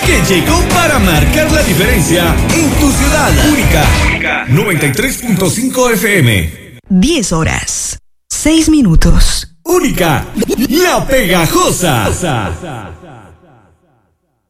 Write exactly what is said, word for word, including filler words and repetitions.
Que llegó para marcar la diferencia en tu ciudad. Única. noventa y tres punto cinco F M. diez horas. seis minutos. Única. La Pegajosa.